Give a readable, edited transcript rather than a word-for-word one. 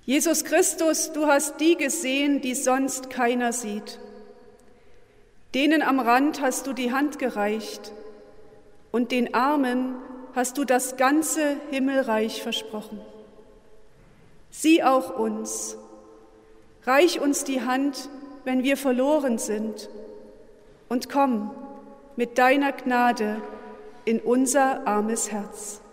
Jesus Christus, du hast die gesehen, die sonst keiner sieht. Denen am Rand hast du die Hand gereicht und den Armen hast du das ganze Himmelreich versprochen. Sieh auch uns, reich uns die Hand, wenn wir verloren sind, und komm mit deiner Gnade in unser armes Herz.